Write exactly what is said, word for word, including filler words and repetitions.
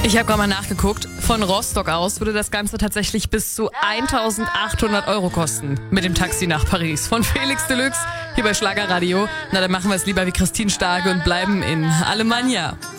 Ich habe gerade mal nachgeguckt. Von Rostock aus würde das Ganze tatsächlich bis zu eintausendachthundert Euro kosten mit dem Taxi nach Paris. Von Felix Deluxe hier bei Schlagerradio. Na, dann machen wir es lieber wie Christine Starke und bleiben in Alemannia.